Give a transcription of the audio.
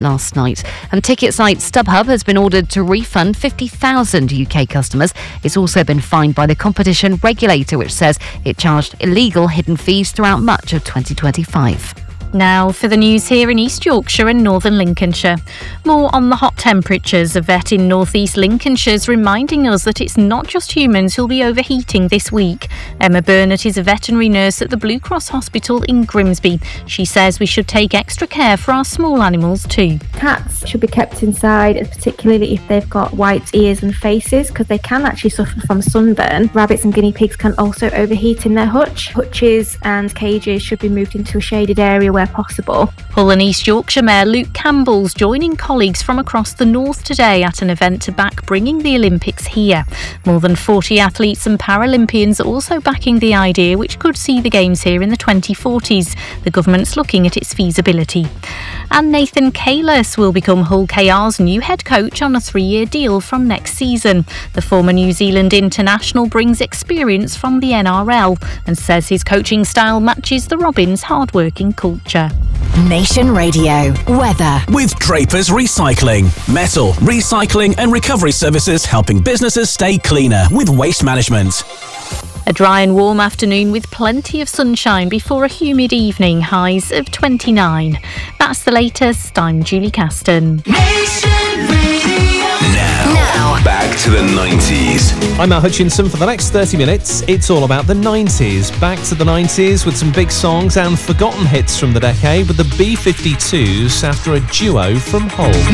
last night. And ticket site StubHub has been ordered to refund 50,000 UK customers. It's also been fined by the competition regulator, which says it charged illegal hidden fees throughout much of 2025. Now for the news here in East Yorkshire and Northern Lincolnshire. More on the hot temperatures. A vet in North East Lincolnshire is reminding us that it's not just humans who'll be overheating this week. Emma Burnett is a veterinary nurse at the Blue Cross Hospital in Grimsby. She says we should take extra care for our small animals too. Cats should be kept inside, particularly if they've got white ears and faces, because they can actually suffer from sunburn. Rabbits and guinea pigs can also overheat in their hutch. Hutches and cages should be moved into a shaded area where possible. Hull and East Yorkshire Mayor Luke Campbell's joining colleagues from across the north today at an event to back bringing the Olympics here. More than 40 athletes and Paralympians are also backing the idea, which could see the Games here in the 2040s. The government's looking at its feasibility. And Nathan Kalis will become Hull KR's new head coach on a 3-year deal from next season. The former New Zealand international brings experience from the NRL and says his coaching style matches the Robins' hard-working culture. Nation Radio weather with Drapers Recycling, metal recycling and recovery services, helping businesses stay cleaner with waste management. A dry and warm afternoon with plenty of sunshine before a humid evening, highs of 29. That's the latest. I'm Julie Caston. Nation Radio. now. Back to the 90s. I'm Matt Hutchinson. For the next 30 minutes, it's all about the 90s. Back to the 90s with some big songs and forgotten hits from the decade with the B-52s after a duo from Hull.